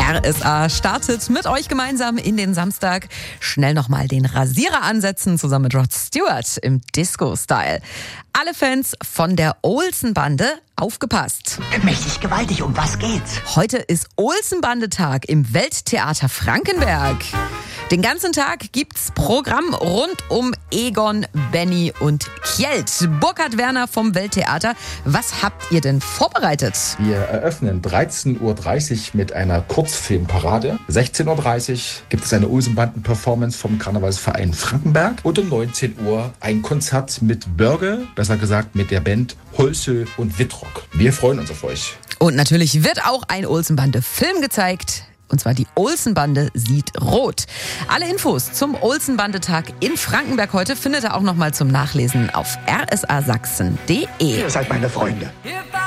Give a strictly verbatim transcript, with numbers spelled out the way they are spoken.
R S A startet mit euch gemeinsam in den Samstag. Schnell nochmal den Rasierer ansetzen, zusammen mit Rod Stewart im Disco-Style. Alle Fans von der Olsen-Bande, aufgepasst. Mächtig gewaltig, um was geht's? Heute ist Olsen-Bande-Tag im Welttheater Frankenberg. Den ganzen Tag gibt's Programm rund um Egon, Benny und Kjeld. Burkhard Werner vom Welttheater, was habt ihr denn vorbereitet? Wir eröffnen dreizehn Uhr dreißig mit einer Kurzfilmparade. sechzehn Uhr dreißig gibt es eine Olsenbanden-Performance vom Karnevalsverein Frankenberg. Und um neunzehn Uhr ein Konzert mit Börge, besser gesagt mit der Band Holsö und Wittrock. Wir freuen uns auf euch. Und natürlich wird auch ein Olsen-Bande-Film gezeigt. Und zwar die Olsen-Bande sieht rot. Alle Infos zum Olsen-Bande-Tag in Frankenberg heute findet ihr auch nochmal zum Nachlesen auf r s a sachsen punkt d e. Ihr seid meine Freunde.